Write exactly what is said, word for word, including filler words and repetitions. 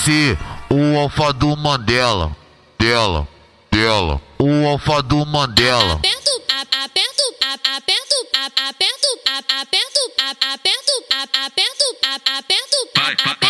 ser o alfa do Mandela. Dela, dela, o alfa do Mandela. Aperto, a- aperto, a- aperto, a- aperto, a- aperto, a- aperto, a- aperto, a- aperto, a- aperto, a- aperto.